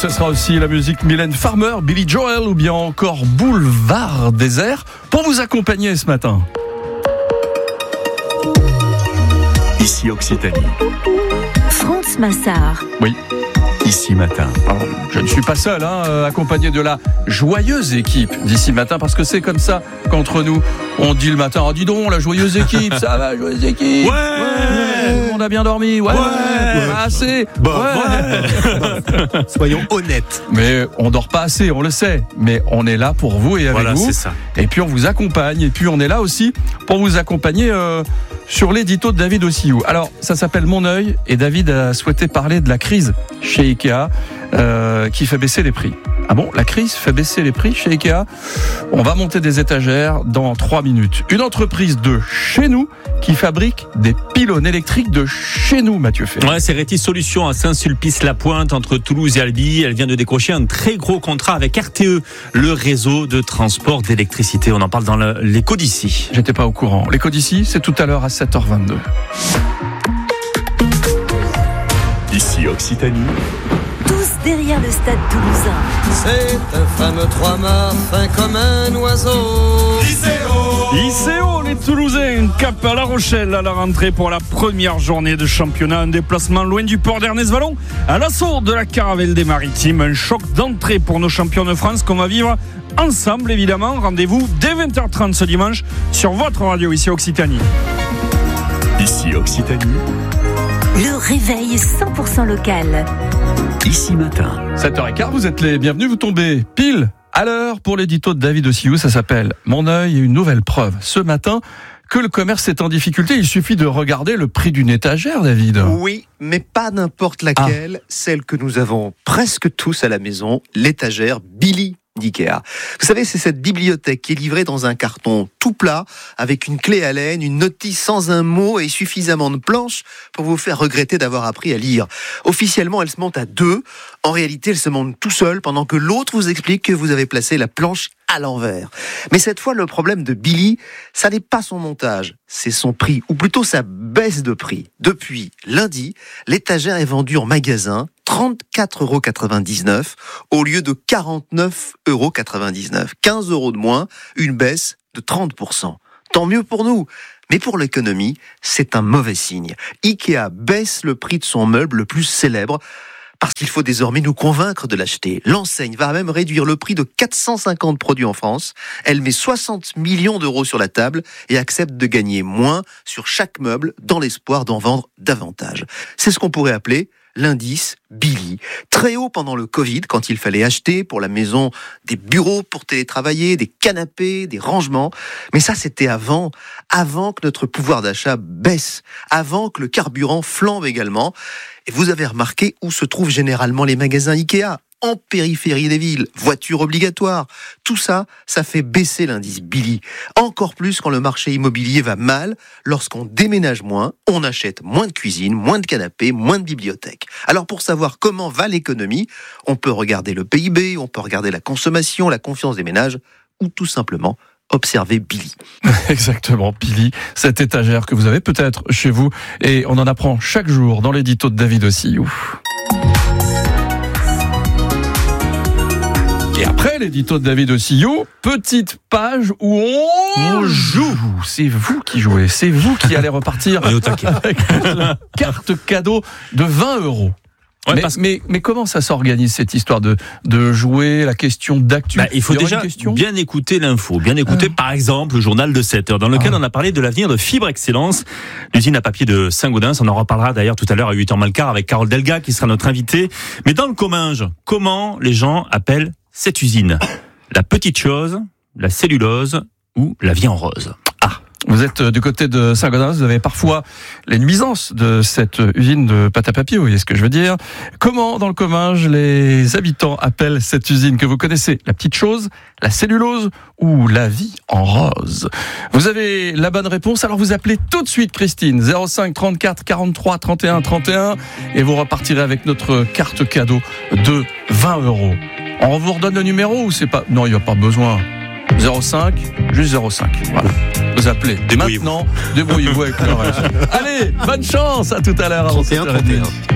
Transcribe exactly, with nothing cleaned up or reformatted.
ce sera aussi la musique Mylène Farmer, Billy Joel ou bien encore Boulevard Désert pour vous accompagner ce matin. Ici Occitanie. France Massard. Oui. Ici Matin. Alors, je ne suis pas seul, hein, accompagné de la joyeuse équipe d'Ici Matin, parce que c'est comme ça qu'entre nous, on dit le matin, oh, dis donc, la joyeuse équipe, ça va, joyeuse équipe. Ouais, ouais. On a bien dormi, ouais, ouais. ouais. Pas assez. Bon, ouais. bon. Soyons honnêtes. Mais on dort pas assez, on le sait. Mais on est là pour vous et avec voilà, vous. C'est ça. Et puis on vous accompagne. Et puis on est là aussi pour vous accompagner euh, sur l'édito de David Ossiou. Alors, ça s'appelle Mon œil. Et David a souhaité parler de la crise chez Ikea euh, qui fait baisser les prix. Ah bon, la crise fait baisser les prix chez Ikea. On va monter des étagères dans trois minutes. Une entreprise de chez nous qui fabrique des pylônes électriques de chez nous, Mathieu Ferry. Ouais, c'est Rétis Solutions à Saint-Sulpice-la-Pointe, entre Toulouse et Albi. Elle vient de décrocher un très gros contrat avec R T E, le réseau de transport d'électricité. On en parle dans le, l'écho d'ici. J'étais pas au courant. L'écho d'ici, c'est tout à l'heure à sept heures vingt-deux. Ici Occitanie. Tous derrière le stade toulousain. C'est un fameux trois mâts fin comme un oiseau. I C O, les Toulousains capent à La Rochelle à la rentrée pour la première journée de championnat. Un déplacement loin du port d'Ernest-Vallon à l'assaut de la Caravelle des Maritimes. Un choc d'entrée pour nos champions de France qu'on va vivre ensemble évidemment. Rendez-vous dès vingt heures trente ce dimanche sur votre radio ici Occitanie. Ici Occitanie. Le réveil cent pour cent local. Ici Matin. sept heures quinze, vous êtes les bienvenus, vous tombez pile à l'heure pour l'édito de David Ossiou. Ça s'appelle Mon œil et une nouvelle preuve. Ce matin, que le commerce est en difficulté, il suffit de regarder le prix d'une étagère, David. Oui, mais pas n'importe laquelle, ah. Celle que nous avons presque tous à la maison, l'étagère Billy d'Ikea. Vous savez, c'est cette bibliothèque qui est livrée dans un carton tout plat, avec une clé à laine, une notice sans un mot et suffisamment de planches pour vous faire regretter d'avoir appris à lire. Officiellement, elle se monte à deux. En réalité, elle se monte tout seul pendant que l'autre vous explique que vous avez placé la planche à l'envers. Mais cette fois, le problème de Billy, ça n'est pas son montage, c'est son prix, ou plutôt sa baisse de prix. Depuis lundi, l'étagère est vendue en magasin trente-quatre euros quatre-vingt-dix-neuf au lieu de quarante-neuf euros quatre-vingt-dix-neuf. quinze euros de moins, une baisse de trente pour cent. Tant mieux pour nous. Mais pour l'économie, c'est un mauvais signe. Ikea baisse le prix de son meuble le plus célèbre parce qu'il faut désormais nous convaincre de l'acheter. L'enseigne va même réduire le prix de quatre cent cinquante produits en France. Elle met soixante millions d'euros sur la table et accepte de gagner moins sur chaque meuble dans l'espoir d'en vendre davantage. C'est ce qu'on pourrait appeler l'indice Billy. Très haut pendant le Covid, quand il fallait acheter pour la maison des bureaux pour télétravailler, des canapés, des rangements. Mais ça, c'était avant, avant que notre pouvoir d'achat baisse, avant que le carburant flambe également. Et vous avez remarqué où se trouvent généralement les magasins Ikea ? En périphérie des villes, voitures obligatoires. Tout ça, ça fait baisser l'indice Billy. Encore plus quand le marché immobilier va mal, lorsqu'on déménage moins, on achète moins de cuisine, moins de canapés, moins de bibliothèques. Alors pour savoir comment va l'économie, on peut regarder le P I B, on peut regarder la consommation, la confiance des ménages, ou tout simplement observer Billy. Exactement, Billy, cette étagère que vous avez peut-être chez vous, et on en apprend chaque jour dans l'édito de David Ossiou. Et après l'édito de David Ossiou, petite page où on, on joue. C'est vous qui jouez, c'est vous qui allez repartir avec la carte cadeau de vingt euros. Ouais, mais, parce... mais, mais comment ça s'organise cette histoire de, de jouer, la question d'actu? Bah, il faut il déjà bien écouter l'info, bien écouter ah. par exemple le journal de sept heures dans lequel ah. on a parlé de l'avenir de Fibre Excellence, l'usine à papier de Saint-Gaudens. On en reparlera d'ailleurs tout à l'heure à huit heures moins le quart avec Carole Delga qui sera notre invitée. Mais dans le Comminges, comment les gens appellent cette usine? La petite chose, la cellulose ou la vie en rose? Ah. Vous êtes du côté de Saint-Gaudens, vous avez parfois les nuisances de cette usine de pâte à papier, vous voyez ce que je veux dire. Comment, dans le Comminges, les habitants appellent cette usine que vous connaissez? La petite chose, la cellulose ou la vie en rose? Vous avez la bonne réponse, alors vous appelez tout de suite Christine, zéro cinq trente-quatre quarante-trois trente et un trente et un, et vous repartirez avec notre carte cadeau de vingt euros. On vous redonne le numéro ou c'est pas... Non, il n'y a pas besoin. zéro cinq, juste zéro cinq. Voilà. Vous appelez. Débrouillez-vous. Maintenant, débrouillez-vous avec le reste. Allez, bonne chance, à tout à l'heure. trente et un, trente et un.